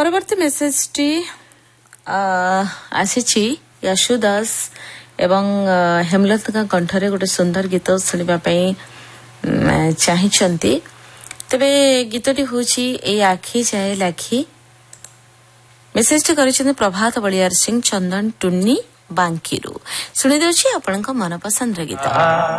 परवर्ती message T आसी यशु दास एवं हेमलता कंठरे गोटे सुंदर गीत शुणा चाहिए तेरे गीतटी हूँ ए आखि जाए लाखी मेसेज टी कर प्रभात बलियार सिंह चंदन टुन्नी बांकीरू शुणी दे आपण मनपसंद गीत।